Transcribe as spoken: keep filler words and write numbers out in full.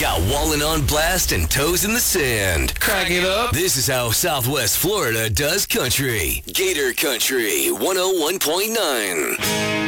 got Wallin on blast and toes in the sand. Crack it up. This is how Southwest Florida does country. Gator Country one oh one point nine.